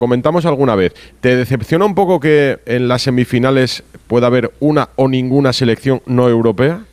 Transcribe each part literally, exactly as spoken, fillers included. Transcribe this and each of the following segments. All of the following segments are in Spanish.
comentamos alguna vez. ¿Te decepciona un poco que en las semifinales pueda haber una o ninguna selección no europea?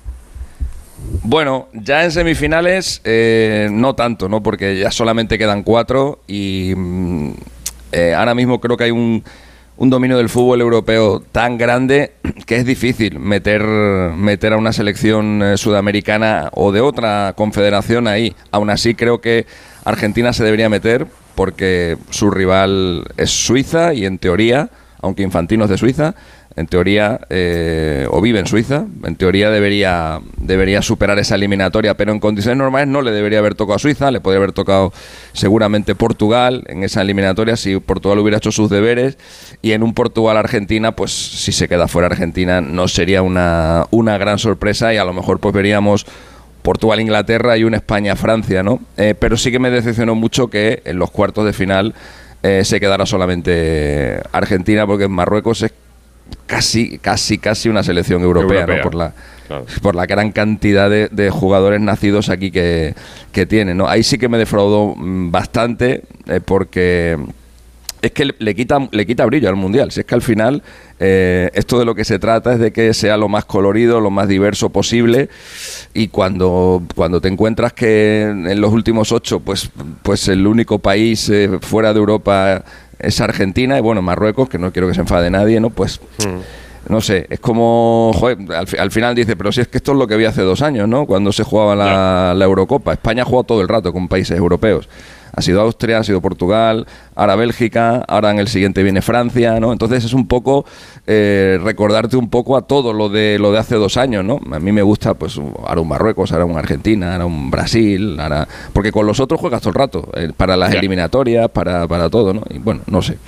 Bueno, ya en semifinales eh, no tanto, ¿no? Porque ya solamente quedan cuatro y eh, ahora mismo creo que hay un, un dominio del fútbol europeo tan grande que es difícil meter, meter a una selección eh, sudamericana o de otra confederación ahí. Aún así creo que Argentina se debería meter porque su rival es Suiza y en teoría, aunque Infantino es de Suiza, en teoría, eh, o vive en Suiza, en teoría debería, debería superar esa eliminatoria, pero en condiciones normales no le debería haber tocado a Suiza, le podría haber tocado seguramente Portugal en esa eliminatoria si Portugal hubiera hecho sus deberes, y en un Portugal-Argentina, pues si se queda fuera Argentina no sería una, una gran sorpresa y a lo mejor pues veríamos Portugal-Inglaterra y un España-Francia, ¿no? Eh, pero sí que me decepcionó mucho que en los cuartos de final eh, se quedara solamente Argentina, porque en Marruecos es casi, casi, casi una selección europea, europea. ¿no? Por la, claro. por la gran cantidad de, de jugadores nacidos aquí que, que tiene, ¿no? Ahí sí que me defraudó bastante, eh, porque es que le, le quita le quita brillo al Mundial. Si es que al final eh, esto de lo que se trata es de que sea lo más colorido, lo más diverso posible, y cuando, cuando te encuentras que en los últimos ocho, pues, pues el único país eh, fuera de Europa es Argentina, y bueno, Marruecos, que no quiero que se enfade nadie, ¿no? Pues, mm. no sé, es como, joder, al, al final dice, pero si es que esto es lo que vi hace dos años, ¿no? Cuando se jugaba la, la Eurocopa. España ha jugado todo el rato con países europeos. Ha sido Austria, ha sido Portugal, ahora Bélgica, ahora en el siguiente viene Francia, ¿no? Entonces es un poco eh, recordarte un poco a todo lo de lo de hace dos años, ¿no? A mí me gusta, pues, ahora un Marruecos, ahora un Argentina, ahora un Brasil, ahora... porque con los otros juegas todo el rato, eh, para las ya. eliminatorias, para, para todo, ¿no? Y bueno, no sé.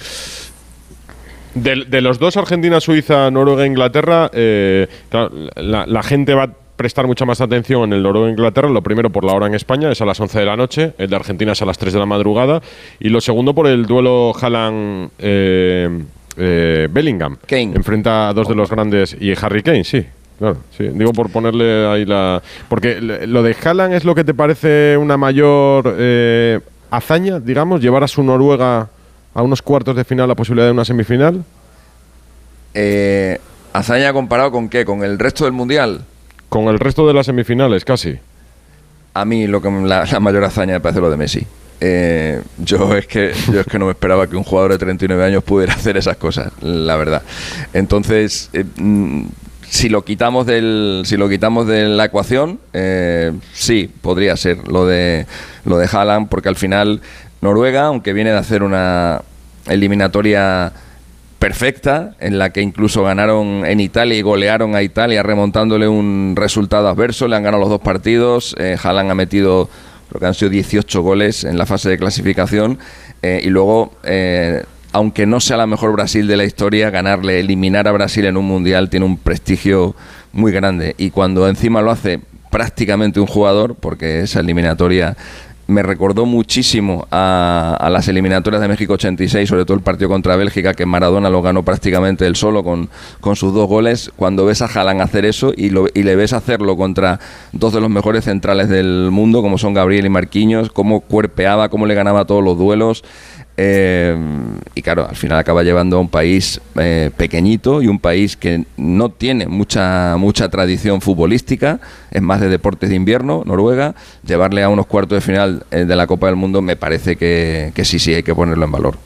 De, de los dos, Argentina, Suiza, Noruega, Inglaterra, eh, claro, la, la gente va a prestar mucha más atención en el Noruega-Inglaterra. Lo primero por la hora en España, es a las once de la noche, el de Argentina es a las tres de la madrugada, y lo segundo por el duelo Haaland eh, eh, Bellingham. Kane. Enfrenta a dos de los grandes, y Harry Kane, sí. Claro, sí. Digo por ponerle ahí la... Porque lo de Haaland es lo que te parece una mayor eh, hazaña, digamos, llevar a su Noruega a unos cuartos de final, la posibilidad de una semifinal. Eh, ¿Hazaña comparado con qué? ¿Con el resto del Mundial? Con el resto de las semifinales, casi. A mí lo que la, la mayor hazaña me parece lo de Messi. Eh, yo es que yo es que no me esperaba que un jugador de treinta y nueve años pudiera hacer esas cosas, la verdad. Entonces, eh, si lo quitamos del si lo quitamos de la ecuación, eh, sí, podría ser lo de lo de Haaland, porque al final Noruega, aunque viene de hacer una eliminatoria perfecta, en la que incluso ganaron en Italia y golearon a Italia remontándole un resultado adverso, le han ganado los dos partidos, eh, Haaland ha metido, creo que han sido dieciocho goles en la fase de clasificación, eh, y luego, eh, aunque no sea la mejor Brasil de la historia, ganarle, eliminar a Brasil en un Mundial tiene un prestigio muy grande, y cuando encima lo hace prácticamente un jugador, porque esa eliminatoria me recordó muchísimo a, a las eliminatorias de México ochenta y seis, sobre todo el partido contra Bélgica, que Maradona lo ganó prácticamente él solo con, con sus dos goles. Cuando ves a Haaland hacer eso y, lo, y le ves hacerlo contra dos de los mejores centrales del mundo, como son Gabriel y Marquinhos, cómo cuerpeaba, cómo le ganaba todos los duelos. Eh, y claro, al final acaba llevando a un país eh, pequeñito y un país que no tiene mucha mucha tradición futbolística, es más de deportes de invierno, Noruega. Llevarle a unos cuartos de final eh, de la Copa del Mundo me parece que, que sí, sí hay que ponerlo en valor.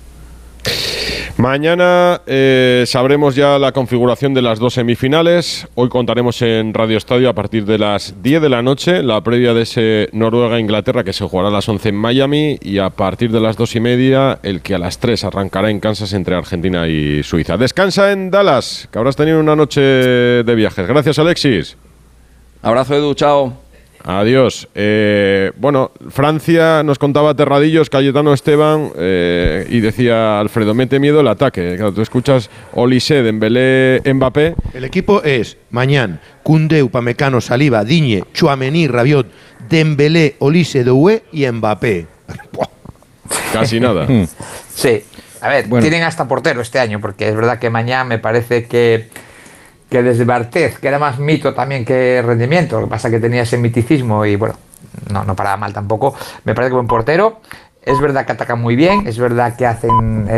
Mañana eh, sabremos ya la configuración de las dos semifinales. Hoy contaremos en Radio Estadio a partir de las diez de la noche la previa de ese Noruega-Inglaterra, que se jugará a las once en Miami, y a partir de las dos y media el que a las tres arrancará en Kansas entre Argentina y Suiza. Descansa en Dallas, que habrás tenido una noche de viajes. Gracias, Alexis. Abrazo, Edu, chao. Adiós. Eh, bueno, Francia, nos contaba Terradillos, Cayetano Esteban, eh, y decía Alfredo, mete miedo el ataque. Claro, tú escuchas Olise, Dembélé, Mbappé. El equipo es Mañán, Koundé, Upamecano, Saliba, Digne, Tchouaméni, Rabiot, Dembélé, Olise, Doué y Mbappé. Casi nada. Sí. A ver, bueno, tienen hasta portero este año, porque es verdad que Mañán me parece que que desde Barthez, que era más mito también que rendimiento, lo que pasa que tenía ese miticismo y bueno, no, no paraba mal tampoco, me parece que buen portero. Es verdad que atacan muy bien, es verdad que hacen